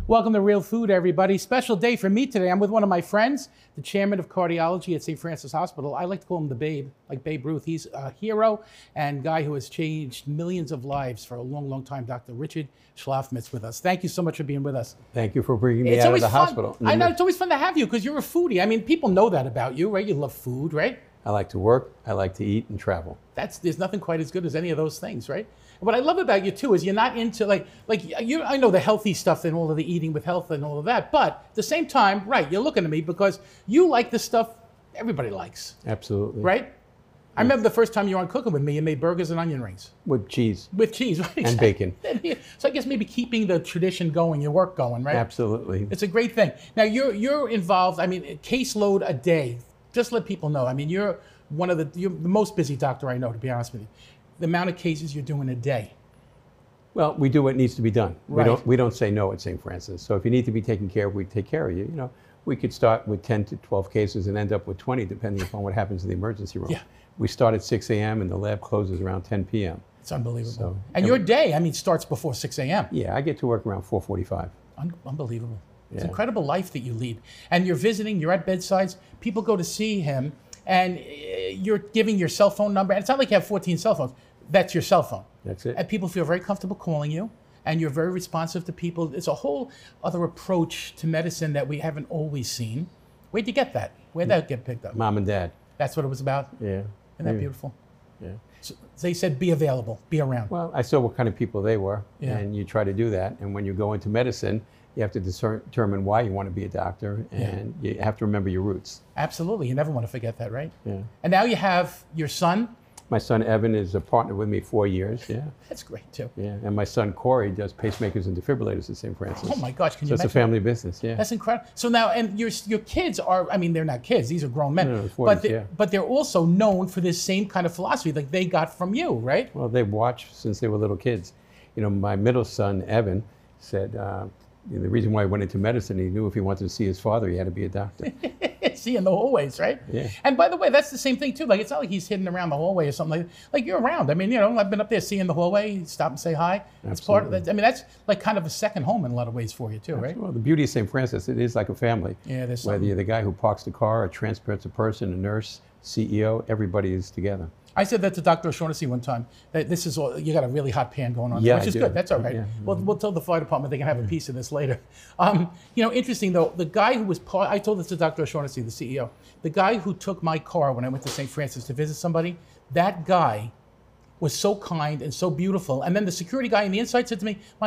Welcome to Real Food, everybody. Special day for me today. I'm with one of my friends, the chairman of cardiology at St. Francis Hospital. I like to call him the Babe, like Babe Ruth. He's a hero and guy who has changed millions of lives for a long, long time. Dr. Richard Schlafmitz with us. Thank you so much for being with us. Thank you for bringing me out of the hospital. I know, it's always fun to have you because you're a foodie. I mean, people know that about you, right? You love food, right? I like to work, I like to eat and travel. There's nothing quite as good as any of those things, right? What I love about you too is you're not into I know the healthy stuff and all of the eating with health and all of that, but at the same time, right, you're looking at me because you like the stuff everybody likes. Absolutely. Right? I remember the first time you were on Cooking with me, you made burgers and onion rings. With cheese. With cheese, right? And bacon. So I guess maybe keeping the tradition going, your work going, right? Absolutely. It's a great thing. Now you're involved, I mean, a caseload a day. Just let people know. I mean, you're the most busy doctor I know, to be honest with you. The amount of cases you're doing a day. Well, we do what needs to be done. Right. We don't say no at St. Francis. So if you need to be taken care of, we take care of you. You know, we could start with 10 to 12 cases and end up with 20, depending upon what happens in the emergency room. Yeah. We start at 6 a.m. and the lab closes around 10 p.m. It's unbelievable. So, and your day, I mean, starts before 6 a.m. Yeah, I get to work around 4:45. Unbelievable. It's Yeah. an incredible life that you lead. And you're visiting, you're at bedsides, people go to see him, and you're giving your cell phone number. And it's not like you have 14 cell phones. That's your cell phone. That's it. And people feel very comfortable calling you, and you're very responsive to people. It's a whole other approach to medicine that we haven't always seen. Where'd you get that? Where'd that get picked up? Mom and Dad. That's what it was about? Yeah. Isn't that beautiful? Yeah. So they said be available, be around. Well, I saw what kind of people they were, Yeah. and you try to do that. And when you go into medicine, you have to determine why you want to be a doctor, and you have to remember your roots. Absolutely. You never want to forget that, right? Yeah. And now you have your son. My son Evan is a partner with me 4 years. Yeah. That's great, too. Yeah. And my son Corey does pacemakers and defibrillators at St. Francis. Oh, my gosh. Can So you it's a imagine? family business. Yeah. That's incredible. So now, and your kids are, I mean, they're not kids. These are grown men. No, 40s, but, yeah. but they're also known for this same kind of philosophy like they got from you, right? Well, they've watched since they were little kids. You know, my middle son Evan said the reason why he went into medicine, he knew if he wanted to see his father, he had to be a doctor. See in the hallways, right? Yeah. And by the way, that's the same thing too. Like it's not like he's hidden around the hallway or something like you're around. I mean, you know, I've been up there seeing the hallway, stop and say hi. It's part of that. I mean, that's like kind of a second home in a lot of ways for you too, right? Well, the beauty of St. Francis, it is like a family. Yeah, there's Whether something. you're the guy who parks the car or transports a person, a nurse, CEO, everybody is together. I said that to Dr. O'Shaughnessy one time, that this is all, you got a really hot pan going on, Yeah, which I is do. good. That's all right. Yeah. We'll tell the fire department they can have a piece of this later. You know, interesting though, the guy who was I told this to Dr. O'Shaughnessy, the CEO, the guy who took my car when I went to St. Francis to visit somebody, that guy was so kind and so beautiful. And then the security guy on the inside said to me,